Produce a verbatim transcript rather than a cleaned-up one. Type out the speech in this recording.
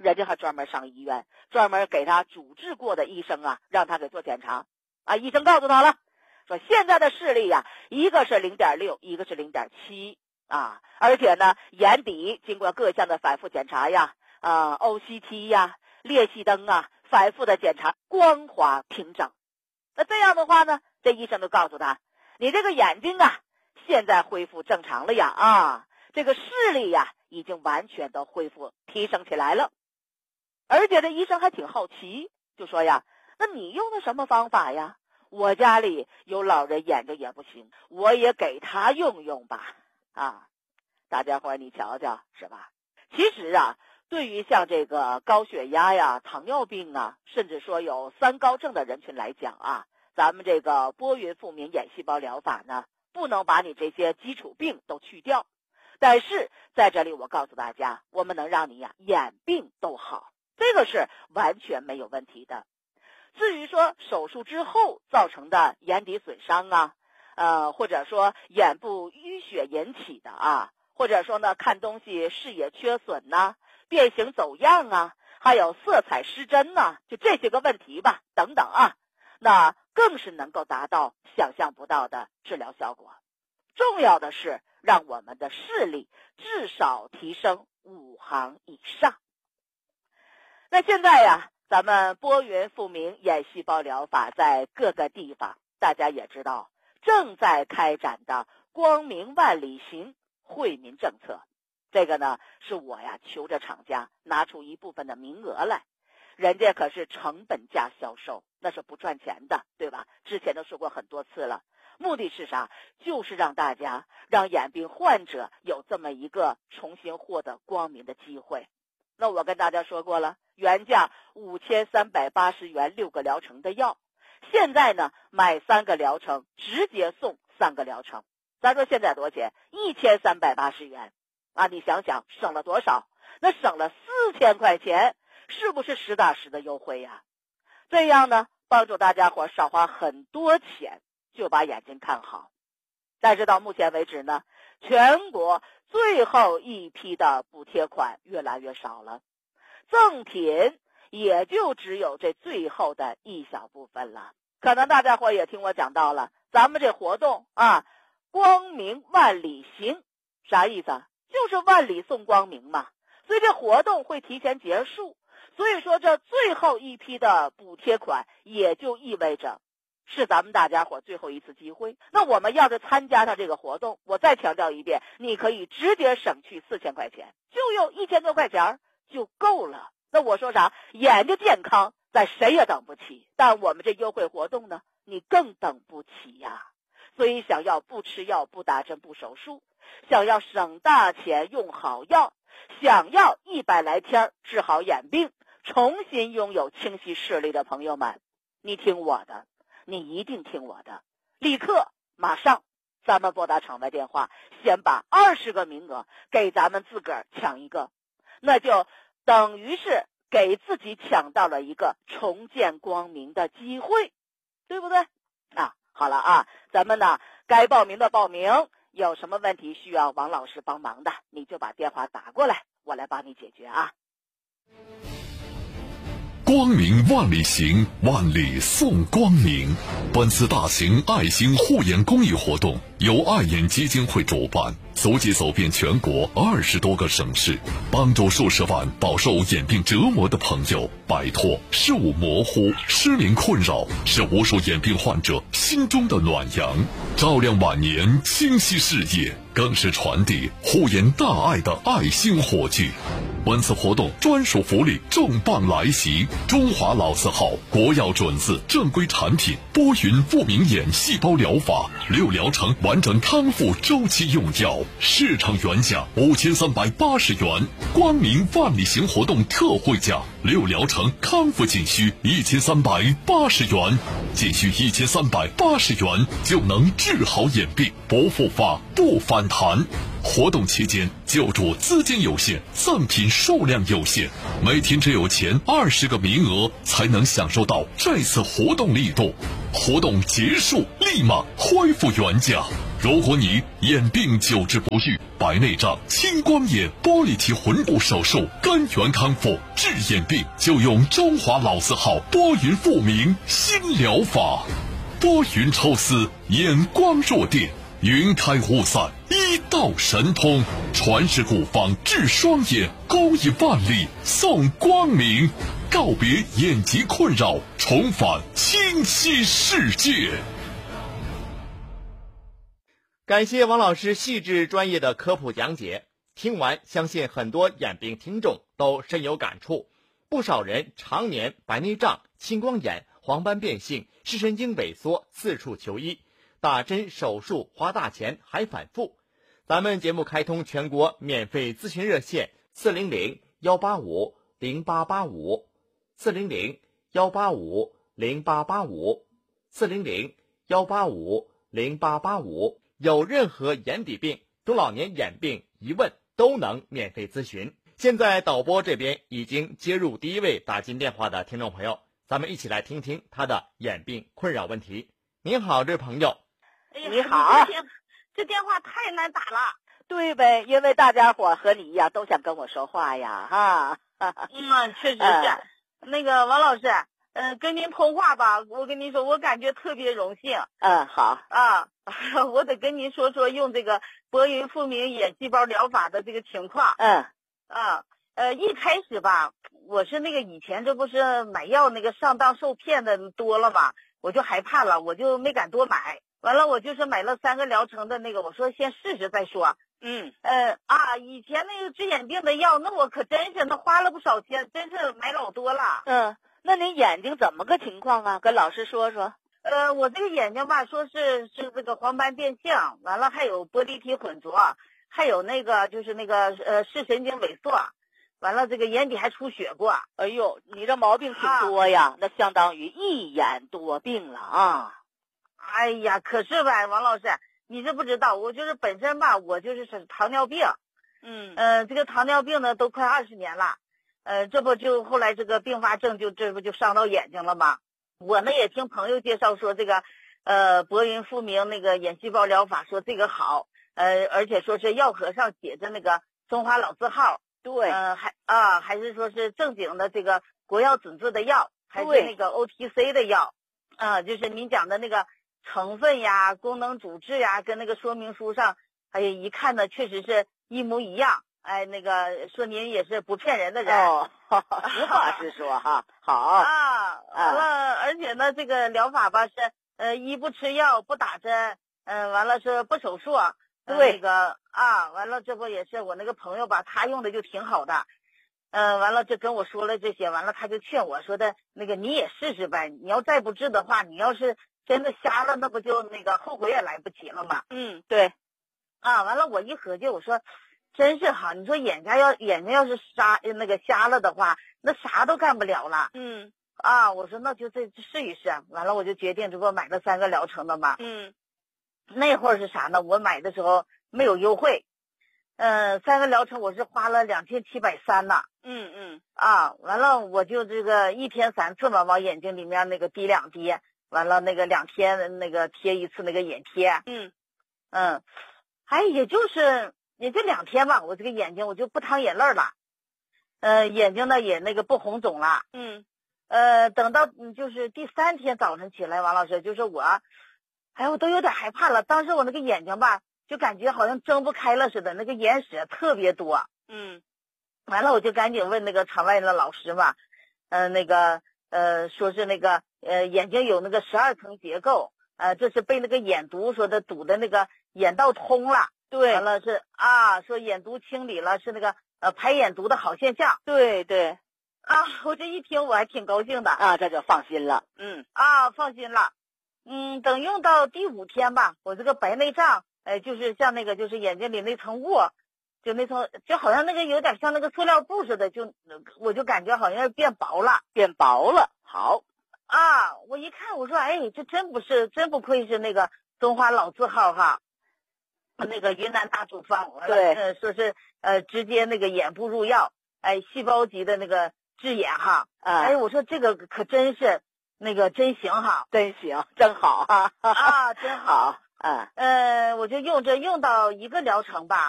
人家还专门上医院，专门给他主治过的医生啊，让他给做检查啊。医生告诉他了，说现在的视力呀，一个是 零点六， 一个是 零点七 啊，而且呢，眼底经过各项的反复检查呀，啊 O C T 呀、裂隙灯啊，反复的检查，光滑平整。那这样的话呢，这医生就告诉他，你这个眼睛啊，现在恢复正常了呀，啊，这个视力呀，已经完全的恢复提升起来了。而且这医生还挺好奇，就说呀，那你用的什么方法呀？我家里有老人眼睛也不行，我也给他用用吧。啊，大家伙你瞧瞧，是吧？其实啊，对于像这个高血压呀、糖尿病啊，甚至说有三高症的人群来讲啊，咱们这个波云复明眼细胞疗法呢，不能把你这些基础病都去掉，但是在这里我告诉大家，我们能让你呀眼病都好，这个是完全没有问题的。至于说手术之后造成的眼底损伤啊，呃，或者说眼部淤血引起的啊，或者说呢看东西视野缺损呐、啊、变形走样啊，还有色彩失真呐、啊，就这些个问题吧，等等啊，那更是能够达到想象不到的治疗效果。重要的是让我们的视力至少提升五行以上。那现在呀，咱们波云复明眼细胞疗法在各个地方，大家也知道正在开展的光明万里行惠民政策。这个呢，是我呀求着厂家拿出一部分的名额来，人家可是成本价销售，那是不赚钱的，对吧？之前都说过很多次了。目的是啥？就是让大家让眼病患者有这么一个重新获得光明的机会。那我跟大家说过了，原价五千三百八十元六个疗程的药，现在呢买三个疗程直接送三个疗程。咱说现在多少钱？一千三百八十元啊！你想想省了多少？那省了四千块钱，是不是实打实的优惠呀？这样呢，帮助大家伙少花很多钱就把眼睛看好。但是到目前为止呢，全国最后一批的补贴款越来越少了，赠品也就只有这最后的一小部分了。可能大家伙也听我讲到了，咱们这活动啊，光明万里行，啥意思啊？就是万里送光明嘛。所以这活动会提前结束，所以说这最后一批的补贴款也就意味着是咱们大家伙最后一次机会。那我们要是参加上这个活动，我再强调一遍，你可以直接省去四千块钱，就用一千多块钱就够了。那我说啥？眼睛健康咱谁也等不起，但我们这优惠活动呢，你更等不起呀。所以想要不吃药、不打针、不手术，想要省大钱用好药，想要一百来天治好眼病，重新拥有清晰视力的朋友们，你听我的，你一定听我的，立刻马上咱们拨打场外电话，先把二十个名额给咱们自个儿抢一个，那就等于是给自己抢到了一个重见光明的机会，对不对啊？好了啊，咱们呢该报名的报名，有什么问题需要王老师帮忙的，你就把电话打过来，我来帮你解决啊。 光明万里行，万里送光明。本次大型爱心护眼公益活动由爱眼基金会主办，足迹走遍全国二十多个省市，帮助数十万饱受眼病折磨的朋友摆脱视物模糊、失明困扰，是无数眼病患者心中的暖阳，照亮晚年清晰视野，更是传递护眼大爱的爱心火炬。本次活动专属福利重磅来袭，中华老字号国药准字正规产品波云复明眼细胞疗法六疗程完整康复周期用药，市场原价五千三百八十元，光明万里行活动特惠价六疗程康复仅需一千三百八十元，仅需一千三百八十元就能治好眼病，不复发不反弹。活动期间救助资金有限，赠品数量有限，每天只有前二十个名额才能享受到这次活动力度。活动结束立立马恢复原价。如果你眼病久治不愈，白内障、青光眼、玻璃体魂部手术，根源康复，治眼病就用中华老字号拨云复明新疗法。拨云抽丝，眼光弱电，云开雾散，医道神通，传世古方治双眼，公益万里送光明，告别眼疾困扰，重返清晰世界。 感谢王老师细致专业的科普讲解，听完相信很多眼病听众都深有感触。不少人常年白内障、青光眼、黄斑变性、视神经萎缩，四处求医，打针手术花大钱还反复。咱们节目开通全国免费咨询热线四零零幺八五零八八五，四零零幺八五零八八五，四零零幺八五零八八五。有任何眼底病、中老年眼病疑问都能免费咨询。现在导播这边已经接入第一位打进电话的听众朋友，咱们一起来听听他的眼病困扰问题。您好，这位朋友。 哎呀， 你好， 这电这电话太难打了。 对呗，因为大家伙和你一样都想跟我说话呀，哈。 嗯，确实是。呃、那个王老师，嗯、呃，跟您通话吧，我跟您说，我感觉特别荣幸。 嗯，好啊，我得跟您说说用这个拨云复明眼细胞疗法的这个情况。 嗯。 啊，呃，一开始吧，我是那个以前这不是买药那个上当受骗的多了嘛，我就害怕了，我就没敢多买。完了，我就是买了三个疗程的那个，我说先试试再说。 嗯， 呃啊，以前那个治眼病的药，那我可真是那花了不少钱，真是买老多了。 嗯，那你眼睛怎么个情况啊？跟老师说说。 呃，我这个眼睛吧，说是是这个黄斑变性，完了还有玻璃体混浊，还有那个就是那个呃视神经萎缩，完了这个眼底还出血过。 哎呦，你这毛病挺多呀，啊、那相当于一眼多病了啊。 哎呀，可是吧，王老师，你是不知道，我就是本身吧，我就是是糖尿病。 嗯呃，这个糖尿病呢，都快二十年了。呃，这不就后来这个并发症就这不就伤到眼睛了吗？我呢也听朋友介绍说这个呃拨云复明那个眼细胞疗法，说这个好，呃，而且说是药盒上写着那个中华老字号。 对。 呃，还啊，还是说是正经的这个国药准字的药，还是那个 O T C 的药。啊，就是您讲的那个成分呀、功能主治呀，跟那个说明书上，哎呀，一看呢，确实是一模一样。哎，那个说您也是不骗人的人。 哦，实话实说哈。好啊，完了，而且呢，这个疗法吧是呃一不吃药不打针，嗯、呃，完了是不手术。 对、 呃、那个啊，完了这不也是我那个朋友吧，他用的就挺好的。嗯、呃，完了这跟我说了这些，完了他就劝我说的那个你也试试呗，你要再不治的话，你要是真的瞎了，那不就那个后悔也来不及了吗？ 嗯，对。 啊，完了我一合计，我说真是好，你说眼睛要眼睛要是瞎那个瞎了的话，那啥都干不了了。 嗯。 啊，我说那就这试一试，完了我就决定这不买了三个疗程的嘛。 嗯。 那会儿是啥呢？我买的时候没有优惠，嗯、呃，三个疗程我是花了两千七百三呢。 嗯嗯。 啊，完了我就这个一天三次嘛，往眼睛里面那个滴两滴，完了那个两天那个贴一次那个眼贴。 嗯嗯，哎，也就是也就两天吧，我这个眼睛我就不淌眼泪了，呃，眼睛呢也那个不红肿了。 嗯。 呃，等到就是第三天早晨起来，王老师就是我，哎，我都有点害怕了。当时我那个眼睛吧，就感觉好像睁不开了似的，那个眼屎特别多。 嗯。 完了，我就赶紧问那个场外的老师嘛，呃，那个呃，说是那个呃眼睛有那个十二层结构，呃，这是被那个眼毒说的堵的那个眼道通了。 对。 完了是啊，说眼毒清理了，是那个呃排眼毒的好现象。 对对。 啊，我这一听我还挺高兴的啊，这就放心了。嗯。 啊，放心了。嗯，等用到第五天吧，我这个白内障，哎，就是像那个就是眼睛里那层雾，就那层就好像那个有点像那个塑料布似的，就我就感觉好像是变薄了， 变薄了。好。 啊，我一看我说，哎，这真不是，真不愧是那个中华老字号哈，那个云南大处方。 对。 呃，说是呃直接那个眼部入药，哎，细胞级的那个治眼哈。 啊。 哎，我说这个可真是。 那个真行哈， 真行，真好哈啊，真好， 嗯， 呃，我就用这用到一个疗程吧。